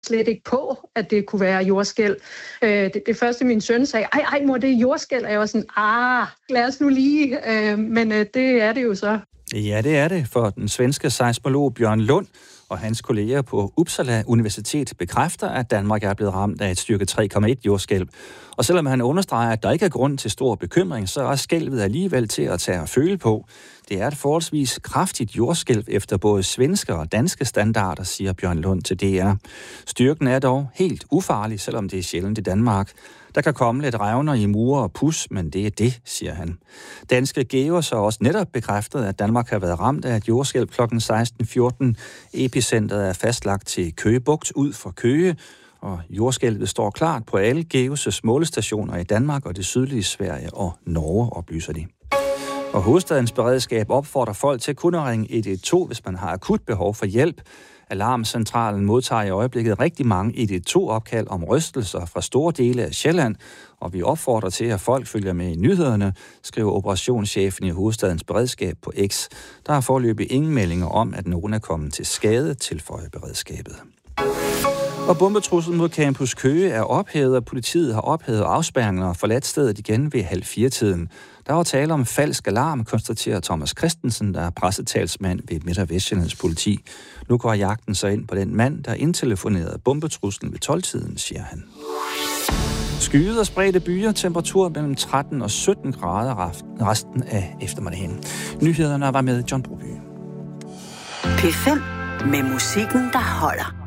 slet ikke på, at det kunne være jordskælv. Det første, min søn sagde, ej mor, det er jordskælv, og jeg var sådan, lad os nu lige, men det er det jo så. Ja, det er det, for den svenske seismolog Bjørn Lund og hans kolleger på Uppsala Universitet bekræfter, at Danmark er blevet ramt af et styrke 3,1 jordskælv. Og selvom han understreger, at der ikke er grund til stor bekymring, så er skælvet alligevel til at tage og føle på. Det er et forholdsvis kraftigt jordskælv efter både svenske og danske standarder, siger Bjørn Lund til DR. Styrken er dog helt ufarlig, selvom det er sjældent i Danmark. Der kan komme lidt revner i mure og pus, men det er det, siger han. Danske Geos har også netop bekræftet, at Danmark har været ramt af et jordskælv kl. 16.14. Epicentret er fastlagt til Køge Bugt ud for Køge, og jordskælvet står klart på alle Geos' målestationer i Danmark og det sydlige Sverige og Norge, oplyser de. Og hovedstadens beredskab opfordrer folk til kun at ringe 112, hvis man har akut behov for hjælp. Alarmcentralen modtager i øjeblikket rigtig mange 112-opkald om rystelser fra store dele af Sjælland, og vi opfordrer til, at folk følger med i nyhederne, skriver operationschefen i hovedstadens beredskab på X. Der er foreløbig ingen meldinger om, at nogen er kommet til skade, tilføjer beredskabet. Og bombetruslen mod Campus Køge er ophævet, og politiet har ophævet afspærringer og forladt stedet igen ved 3:30-tiden. Der var tale om falsk alarm, konstaterer Thomas Christensen, der er pressetalsmand ved Midt- og Vestjyllands politi. Nu går jagten så ind på den mand, der indtelefonerede bombetruslen ved 12-tiden, siger han. Skyet og spredte byer, temperatur mellem 13 og 17 grader resten af eftermiddagen. Nyhederne var med John Broby. P5 med musikken, der holder.